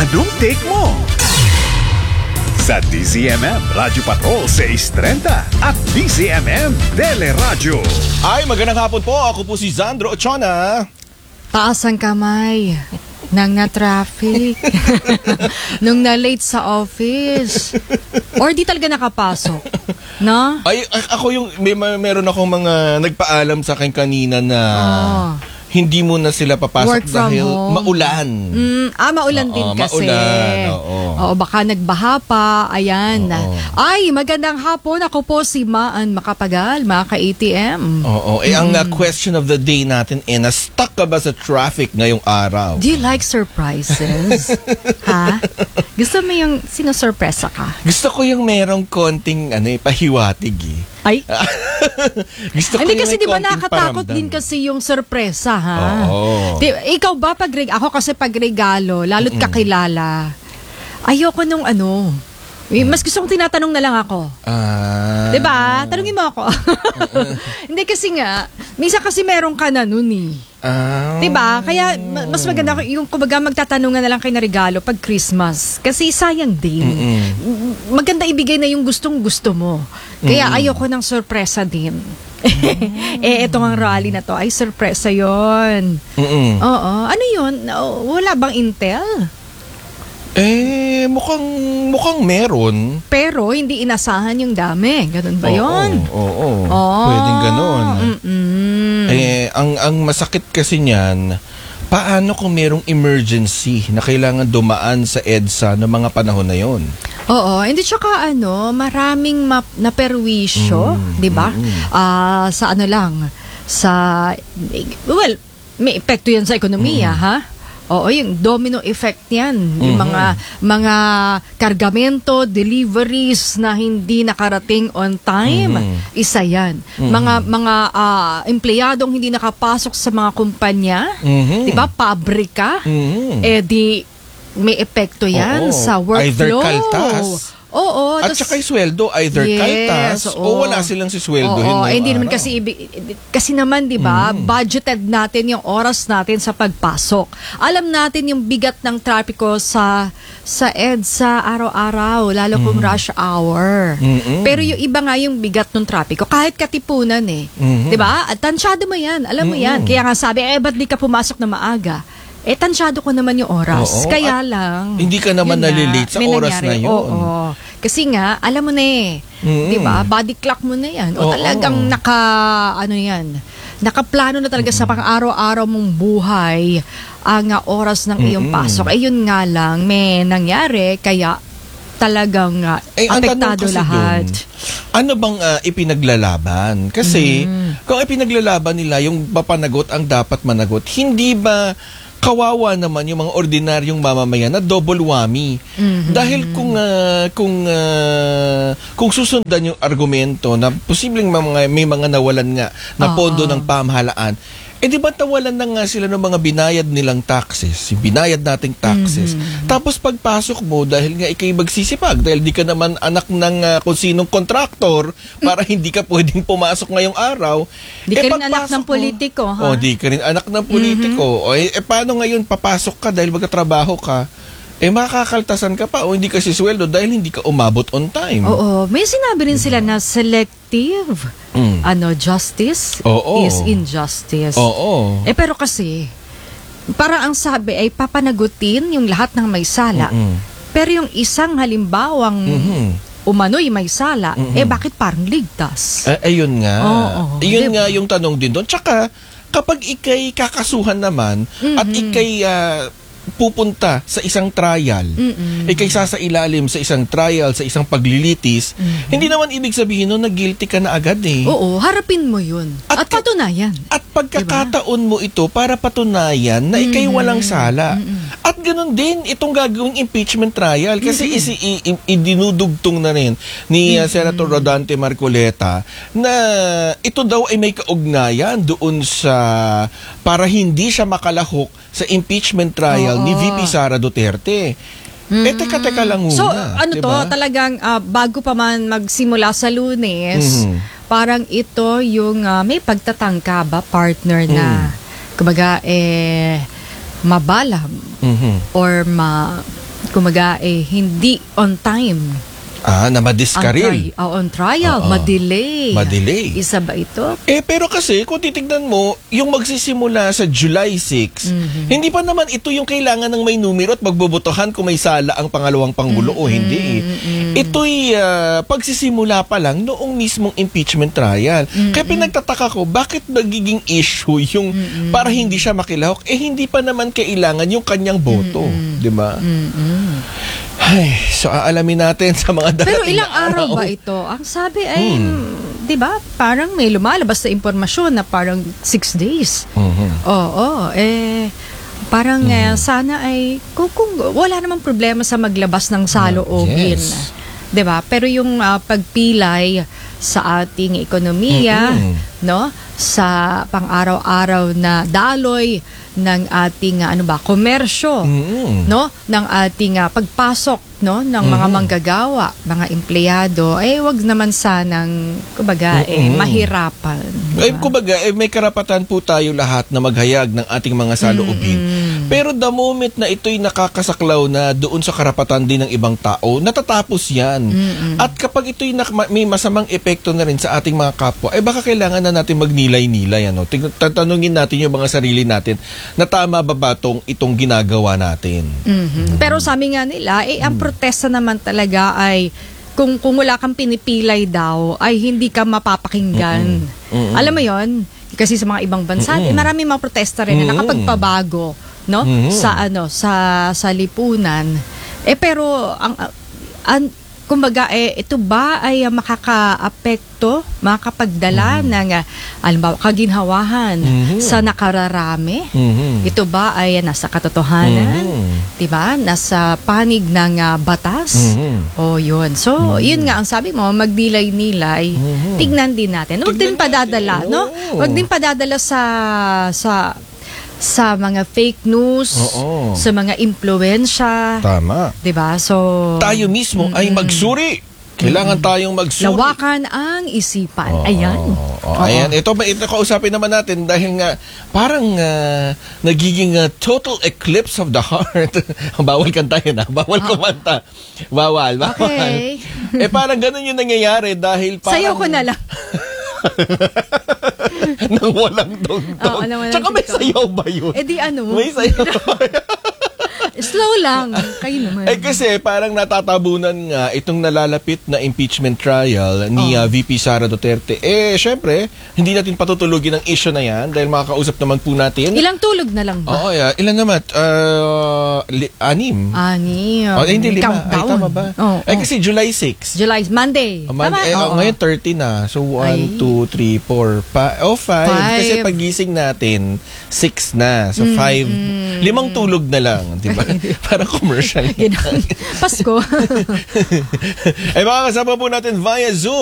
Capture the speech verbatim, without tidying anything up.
Anong take mo? Sa D Z M M Radyo Patrol six thirty at D Z M M Teleradyo. Ay, magandang hapon po. Ako po si Zandro Ochona. Taas ang kamay nang na-traffic. Nung na-late sa office. Or di talaga nakapasok. No? Ay, ako yung, may, may meron akong mga nagpaalam sa akin kanina na Oh. hindi mo na sila papasok Work from dahil home. maulan. Mm, ah, maulan Oo, din kasi. maulan, oo. Oo, baka nagbaha pa. Ayan. Oo. Ay, magandang hapon. Ako po si Maan Makapagal, mga ka-A T M. Oo. Eh, ang uh, question of the day natin, eh, na-stuck ka ba sa traffic ngayong araw? Do you like surprises? Ha? Gusto mo yung sinusurpresa ka? Gusto ko yung merong konting, ano eh, pahiwatig eh. Ay? Gusto ko Hindi yung kasi may di ba konting nakakatakot paramdam. din kasi yung sorpresa, ha? Oo. Di, ikaw ba pag reg- ako kasi pag regalo, lalo't Mm-mm. kakilala, ayoko nung ano. Eh, Mas gusto kong tinatanong na lang ako. Ah. Di ba? Tanungin mo ako. Hindi kasi nga, minsan kasi meron ka na nun eh. Ah. Di ba? Kaya ma- mas maganda ko- yung kumbaga magtatanungan na lang kayo na regalo pag Christmas. Kasi sayang din. Mm-mm. Maganda ibigay na yung gustong gusto mo. Kaya ayoko ng sorpresa din. eh, etong ang rally na to ay sorpresa yon. Mm-mm. Oo. Ano yun? No, wala bang intel? Eh, mukhang, mukhang meron. Pero hindi inasahan yung dami. Ganun ba yun? Oo, oo, oo. Oh, Pwedeng ganon. mm-mm. Eh, ang, ang masakit kasi niyan, paano kung merong emergency na kailangan dumaan sa EDSA ng mga panahon na yon? Oo, hindi tsaka ano, maraming map na perwisyo, Mm, 'di ba? mm. Ah, sa ano lang, sa well, may epekto 'yan sa ekonomiya, Mm. ha? Oo, yung domino effect 'yan, yung Mhm. mga mga kargamento, deliveries na hindi nakarating on time, Mhm. isa 'yan. Mhm. Mga mga ah, empleyadong hindi nakapasok sa mga kumpanya, Mhm. 'di ba? Pabrika, Mhm. eh di may epekto 'yan Oo. sa Either workflow. kaltas. Oo. At tas- saka yung sweldo, either Yes, kaltas oo. o wala silang si sweldo. Oo, eh, hindi naman kasi ibig, kasi naman 'di ba, Mm. budgeted natin yung oras natin sa pagpasok. Alam natin yung bigat ng trapiko sa sa EDSA araw-araw, lalo kung rush hour. Mm-mm. Pero yung iba nga yung bigat ng trapiko kahit katipunan eh. Mhm. 'Di ba? At tansyado mo 'yan, alam mo 'yan. Mm-mm. Kaya nga sabi, eh ba't di ka pumasok na maaga? Eh, tansyado ko naman yung oras. Oo, Kaya at lang. hindi ka naman yun nga, nalilate sa may oras nangyari. na yun. Oo. Kasi nga, alam mo na eh. Mm. Di ba? Body clock mo na yan. O Oo. talagang naka, ano yan, nakaplano na talaga sa pang-araw-araw mong buhay ang uh, oras ng iyong Mm-mm. pasok. Eh, yun nga lang, may nangyari. Kaya talagang uh, Eh, ang tanong apektado kasi lahat. dun, ano bang ah, ipinaglalaban? Kasi kung ipinaglalaban nila yung mapanagot ang dapat managot, hindi ba kawawa naman yung mga ordinaryong mamamayan na double whammy? Mhm. Dahil kung ah, kung ah, kung susundan yung argumento na posibleng mga, may mga nawalan nga na Oo. pondo ng pamahalaan, eh di ba tawalan na nga sila ng mga binayad nilang taxes, yung binayad nating taxes. Tapos pagpasok mo, dahil nga ikay magsisipag, dahil di ka naman anak ng ah, kung sinong kontraktor, para hindi ka pwedeng pumasok ngayong araw. Di ka rin pagpasok anak ng mo- politiko, ha? O, di ka rin anak ng politiko. O, eh, eh, paano ngayon papasok ka dahil magkatrabaho ka? Eh, makakaltasan ka pa o hindi ka sisweldo dahil hindi ka umabot on time. Oo. May sinabi rin sila na selective Mm. ano justice Oo. is injustice. Oo. Eh pero kasi parang ang sabi ay papanagutin yung lahat ng may sala. Mm-mm. Pero yung isang halimbawang Mhm. umano'y may sala, Mhm. eh bakit parang ligtas? Eh, ayun nga. Oo, Ayun diba? nga yung tanong din doon. Tsaka, kapag ikay kakasuhan naman at Mhm. ikay ah, pupunta sa isang trial, Mm-mm. ikay sa ilalim sa isang trial, sa isang paglilitis, hindi naman ibig sabihin nun na guilty ka na agad eh. Oo, harapin mo yun. At At, patunayan. At pagkakataon mo ito para patunayan na ikay walang sala. At ganun din itong gagawing impeachment trial kasi isi, i, i, idinudugtong na rin ni uh, Senator Rodante Marcoleta na ito daw ay may kaugnayan doon sa para hindi siya makalahok sa impeachment trial ni V P Sara Duterte. Eh, teka-teka lang muna. So, ano to, diba? talagang ah, bago pa man magsimula sa Lunes, Mhm. parang ito yung ah, may pagtatangka ba, partner na, kumbaga, eh, mabala Mhm. or ma, kumaga eh, hindi on time. Ah, na Ang madiskaril. tri- oh, on trial, Oo. madelay. Madelay. Isa ba ito? Eh, pero kasi, kung titignan mo, yung magsisimula sa July sixth, hindi pa naman ito yung kailangan ng may numero at magbobotohan kung may sala ang pangalawang Pangulo o hindi. Ito'y ah, pagsisimula pa lang noong mismong impeachment trial. Kaya pinagtataka ko, bakit nagiging issue yung para hindi siya makilahok? Eh, hindi pa naman kailangan yung kanyang boto. Di ba? Ay, so aalamin natin sa mga darating Pero ilang na araw ba ito? Ang sabi ay, di ba, parang may lumalabas na impormasyon na parang six days. Mhm. Oo, eh, parang eh, sana ay, kung, kung wala namang problema sa maglabas ng saloobin. Yes. Di ba? Pero yung ah, pagpilay sa ating ekonomiya, Mm-mm. no? Sa pang-araw-araw na daloy ng ating ah, ano ba, komersyo, Mm. no, ng ating ah, pagpasok, no, ng mga manggagawa, mga empleyado, eh wag naman sanang kumbaga eh Mm-mm. mahirapan. Eh, diba? kumbaga, eh, may karapatan po tayo lahat na maghayag ng ating mga saloobin. Pero the moment na ito'y nakakasaklaw na doon sa karapatan din ng ibang tao, natatapos yan. At kapag ito'y nak- ma- may masamang epekto na rin sa ating mga kapwa, eh baka kailangan na natin magnilay-nilay. Ano? Tig- tatanungin natin yung mga sarili natin na tama ba ba tong, itong ginagawa natin. Mhm. Pero sabi nga nila, eh ang protesta naman talaga ay kung kung wala kang pinipilay daw ay hindi ka mapapakinggan. Mm-mm. Alam mo 'yon? Kasi sa mga ibang bansa, eh, marami mga protesta rin na Mm-mm. nakapagpabago, no? Mm-mm. Sa ano, sa sa lipunan. Eh pero ang ang kumbaga eh ito ba ay uh, makakaapekto, makakapagdala ng uh, alam kaginhawahan Mhm. sa nakararami? Mhm. Ito ba ay nasa katotohanan? Mhm. 'Di ba? Nasa panig ng ah, batas. Mhm. Oh, 'yun. So, 'yun nga ang sabi mo, magdilay-nilay. Mhm. Tignan din natin. Huwag din Tignan padadala, natin. no? Oo. Huwag din padadala sa sa sa mga fake news, Oo. sa mga impluwensya, Tama. 'di ba? So, Tayo mismo ay magsuri. Kailangan tayong magsuri. lawakan ang isipan. Ayan. Oh, Oo. ayan. Ito, ito kausapin naman natin dahil nga parang ah, nagiging ah, total eclipse of the heart. Bawal kantahin na. Bawal kumanta. Bawal. Bawal. Okay. eh parang ganun yung nangyayari dahil parang... Sayo ko na lang. Nang walang dongdong. Oo, nang walang Tsaka may dongdong. sayaw ba yun? Eh di ano? May sayaw. Slow lang. Kayo naman. Eh kasi parang natatabunan nga itong nalalapit na impeachment trial ni Oh. uh, V P Sara Duterte. Eh syempre, hindi natin patutulugin ang issue na yan dahil makakausap naman po natin. Ilang tulog na lang ba? Oo, yeah. Ilan naman? Uh, li- anim. Ani. Oh, eh, hindi, lima. Ay, Countdown. tama ba? Oh, eh oh. kasi July sixth. July, Monday. Oh, man, Tama? eh, oh, Oo. ngayon thirty na. So one, Ay. two, three, four, five. Oh, five. Five. Kasi pagising natin, six na. So five. Limang tulog na lang. Di ba? Parang commercial. Yun ang- Pasko. Eh, makakasama po natin via Zoom